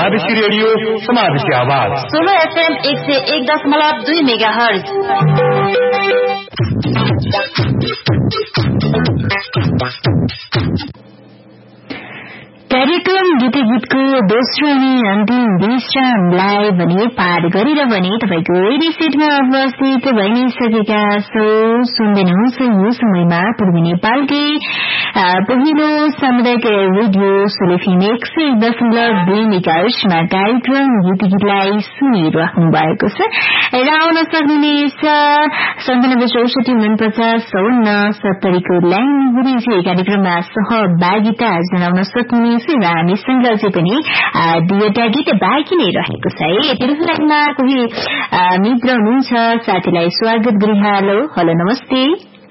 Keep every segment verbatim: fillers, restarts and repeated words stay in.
समावेशी रेडियो समावेशी आवाज सोलो एफएम एक सय एक दशमलव दुई मेगा हर्ज। कार्यक्रम गीते गीतको दोस्रो अनि अन्तिम विश्रामलाई भने पार गरेर भने तपाईको रेडियो सेटमा उपस्थित भइ नै सकेका छौ। सुन्दै हुनुहुन्छ यो समयमा पूर्वी नेपालकै पहिलो सामुदायिक रेडियो सोलो एफएम एक सय एक दशमलव दुई मेगाहर्जमा कार्यक्रम गीते गीतलाई सुनिरहनु भएको छ र आउन सक्नुहुनेछ सन्तानब्बे चौसठी उनपचास चौन्न सत्तरीको ल्याङ्ग्वेज कार्यक्रममा सहभागिता जनाउन सक्नुहुनेछ र हामीसँग चाहिँ पनि दुईवटा गीत बाँकी नै रहेको छ है। टेलिफोनमा कोही मित्र हुनुहुन्छ, साथीलाई स्वागत गरिहालो। हेलो नमस्ते।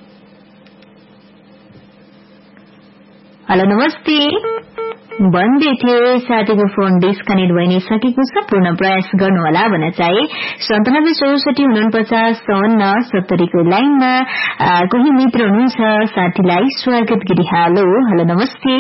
हेलो नमस्ते भन्दै थिए साथीको फोन डिस्कनेक्ट भइ नै सकेको छ। पूर्ण प्रयास गर्नुहोला भन्न चाहे। सन्तानब्बे चौसठी उनपचास चौन्न सत्तरीको लाइनमा कोही मित्र हुनुहुन्छ, साथीलाई स्वागत गरिहालो। हेलो नमस्ते।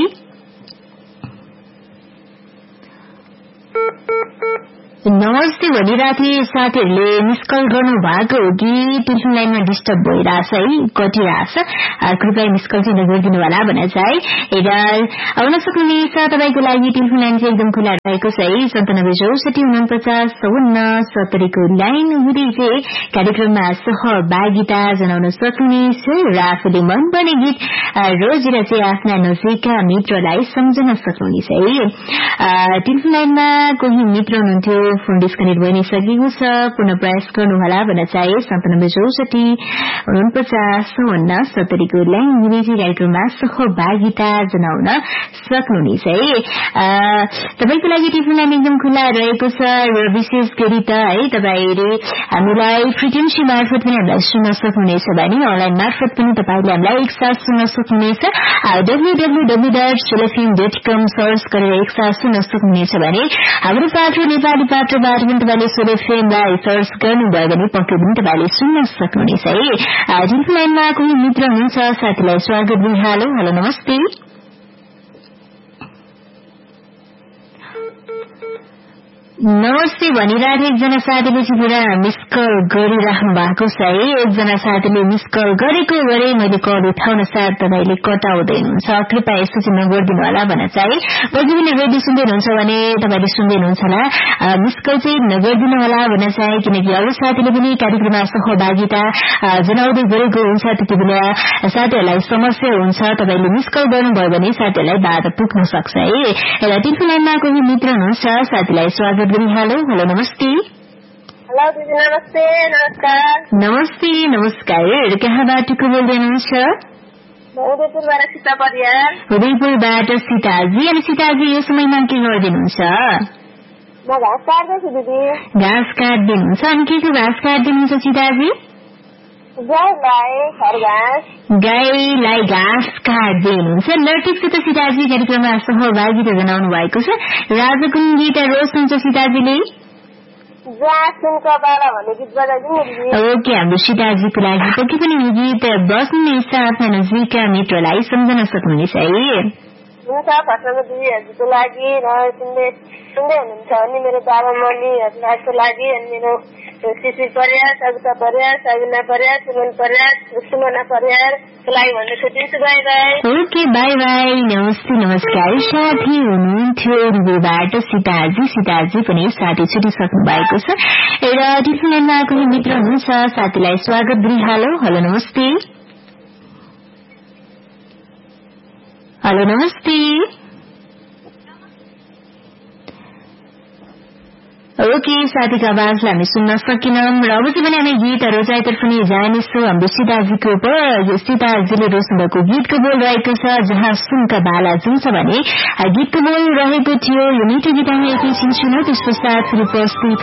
नमस्ते भनिराथे साथीहरूले मिस कल गर्नु भएको हो कि टेलिफोन लाइनमा डिस्टर्ब भइरहेछ है, कटिरहेछ, कृपया मिस कल चाहिँ नगरिदिनु होला भन्न चाहे। र आउन सक्नुहुनेछ तपाईँको लागि टेलिफोन लाइन चाहिँ एकदम खुला रहेको छ है। सन्तानब्बे चौसठी उनपचास चौन्न सत्तरीको लाइन हुँदै चाहिँ कार्यक्रममा सहभागिता जनाउन सक्नुहुनेछ र आफूले मनपर्ने गीत रोजेर चाहिँ आफ्ना नजिकका मित्रलाई सम्झन सक्नुहुनेछ है। टेलिफोन लाइनमा कोही मित्र हुनुहुन्थ्यो, फोन डिस्कनेक्ट भइ नै सकेको छ। पुनः प्रयास गर्नुहोला भन्न चाहे। सन्तानब्बे चौसठी उनपचास चौन्न सत्तरीको ल्याङ हुँदै कार्यक्रममा सहभागिता जनाउन सक्नुहुनेछ है। तपाईँको लागि टेलिफोन लाइन एकदम खुला रहेको छ र विशेष गरी त है तपाईँले हामीलाई फ्रिक्वेन्सी मार्फत पनि हामीलाई सुन्न सक्नुहुनेछ भने अनलाइन मार्फत पनि तपाईँले हामीलाई एकसाथ सुन्न सक्नुहुनेछ। W W W dot solo FM dot कम सर्च गरेर एकसाथ सुन्न सक्नुहुनेछ भने हाम्रो पात्रो नेपाली पात्रोबाट पनि तपाईँले सोलो एफएमलाई सर्च गर्नुभयो भने पक्कै पनि तपाईँले सुन्न सक्नुहुनेछ है। टेलिफोन लाइनमा कोही मित्र हुनुहुन्छ, साथीलाई स्वागत गरिहालो। हेलो नमस्ते। नमस्ते भनिरहेको एकजना साथीले चाहिँ पुरा मिस कल गरिराख्नु भएको छ है। एकजना साथीले मिस कल गरेको गरे मैले कल उठाउन साथ तपाईँले कटाउँदै हुनुहुन्छ, कृपया यस्तो चाहिँ नगरिदिनु होला भन्न चाहे। पक्कै पनि रेडियो सुन्दै हुनुहुन्छ भने तपाईँले सुन्दै हुनुहुन्छ होला, मिस कल चाहिँ नगरिदिनु होला भन्न चाहे, किनकि अरू साथीले पनि कार्यक्रममा सहभागिता जनाउँदै गरेको हुन्छ। त्यति बेला साथीहरूलाई समस्या हुन्छ, तपाईँले मिस कल गर्नुभयो भने साथीहरूलाई बाधा पुग्न सक्छ है। र टेलिफोन लाइनमा कोही मित्र हुनुहुन्छ, साथीलाई स्वागत गरिहालो। हेलो नमस्ते। हेलो दिदी नमस्ते। नमस्कार। नमस्ते नमस्कार। कहाँबाट को बोल्दै हुनुहुन्छ? उदयपुरबाट सीता परियार। उदयपुरबाट सीताजी। अनि सीताजी यो समयमा के गरिदिनुहुन्छ? म घाँस काट्दैछु दिदी। घाँस काट्दिनुहुन्छ? अनि के को घाँस काट्दिनुहुन्छ सीताजी? गाईलाई घाँस काट्दिनुहुन्छ। ल ठिक छ त सीताजी, कार्यक्रममा सहभागिता जनाउनु भएको छ। राजा कुन गीत रोज हुन्छ सीताजीले? ओके, हाम्रो सीताजीको लागि पक्कै पनि यो गीत बस्ने साथ नजिकका मित्रलाई सम्झन सक्नुहुनेछ है। हुन्छ, फर्स्टमा दिदीहरूको लागि र सुन्दै सुन्दै हुनुहुन्छ अनि मेरो बाबा मम्मीहरूको लागि अनि मेरो शिशिर परियार, सविता परियार, सबिना परियार, सुमन परियार, सुमना परियारको लागि भन्दै छुट्टिन्छु। By by. Okay by by. नमस्ते नमस्कार। साथी हुनुहुन्थ्यो रुबाट सीताजी। सीताजी पनि साथी छुटिसक्नु भएको छ र टेलिफोन लाइनमा कोही मित्र हुनुहुन्छ, साथीलाई स्वागत गरिहालो। हेलो नमस्ते। हेलो नमस्ते। ओके, साथीको आवाजलाई हामी सुन्न सकिनौं र अब चाहिँ पनि हामी गीतहरू चाहितर्फ नै जानेछौँ। हाम्रो सीताजीको उप सीताजीले रोज्नुभएको गीतको बोल रहेको छ जहाँ सुनका बाला जुन्छ भने गीतको बोल रहेको थियो। यो मिठो गीत हामी एकैछिन सुनौँ, त्यस पश्चात फेरि उपस्थित